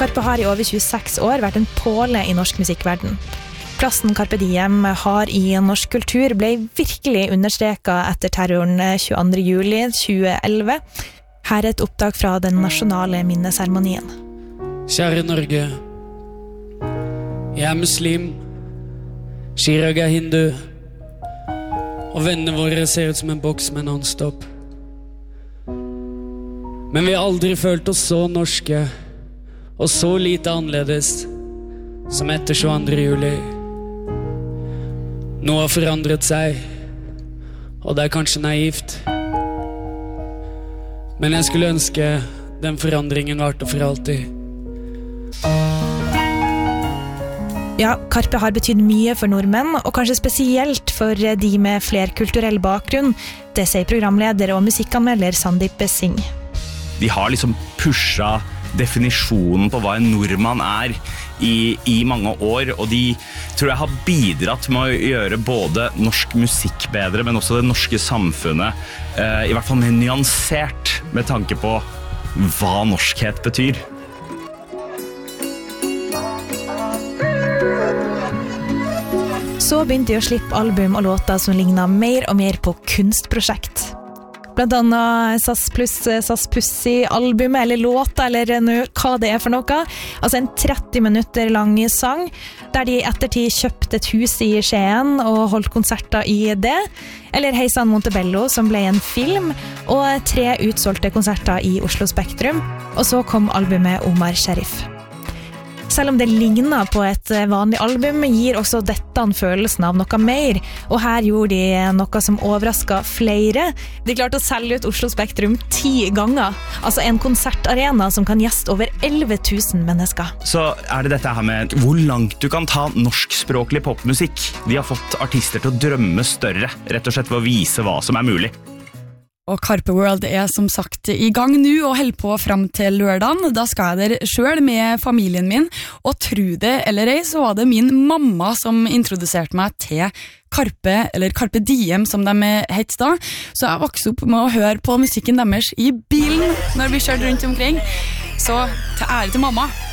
Karpe har i over 26 år vært en påle i norsk musikkverden. Plassen Carpe Diem har i norsk kultur ble virkelig understreket etter terroren 22. juli 2011. Her et opptak fra den nasjonale minneseremonien. Kjære Norge, jeg muslim, Chirag hindu, og vennene våre ser ut som en boks med non-stop. Men vi har aldri følt oss så norske, og så lite annerledes som etter 22. juli. Noe har forandret seg, og det kanskje naivt. Men jeg skulle ønske den forandringen varte for alltid. Ja, Karpe har betydd mye for nordmenn, og kanskje spesielt for de med flerkulturell bakgrunn. Det sier programleder og musikkanmelder Sandeep Singh. De har liksom pushet definisjonen på hva en nordmann i mange år, og de tror jeg har bidratt med å gjøre både norsk musikk bedre, men også det norske samfunnet i hvert fall mer nyansert med tanke på hva norskhet betyr. Så begynte de å slippe album og låter som lignet mer og mer på kunstprosjekt. Blant annet SAS Plus, SAS Pussy-albumet, eller låta, eller hva det for noe. Altså en 30 minutter lang sang, der de ettertid kjøpte et hus i Skien og holdt konserter i det. Eller Heisan Montebello, som ble en film, og 3 utsolgte konserter i Oslo Spektrum. Og så kom albumet Omar Sharif. Selv om det ligner på et vanlig album, gir også dette følelsen av noe mer. Og her gjorde de noe som overrasket flere. De klarte å selge ut Oslo Spektrum 10 ganger. Altså en konsertarena som kan gjeste over 11 000 mennesker. Så det dette her med hvor langt du kan ta norskspråklig popmusikk. De har fått artister til å drømme større, rett og slett for å vise hva som mulig. Og Karpe World som sagt i gang nå og holder på frem til lørdagen. Da skal jeg der selv med familien min, og tro det eller ei, så var det min mamma som introduserte meg til Karpe, eller Carpe Diem som de het da. Så jeg vokste opp med å høre på musikken deres i bilen når vi kjørte rundt omkring. Så til ære til mamma.